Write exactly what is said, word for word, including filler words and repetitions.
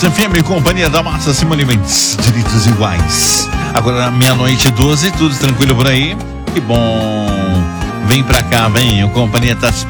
Hits F M, companhia da Massa, Simone Mendes, direitos iguais. Agora, meia-noite e doze, tudo tranquilo por aí? Que bom. Vem pra cá, vem. O companhia tá te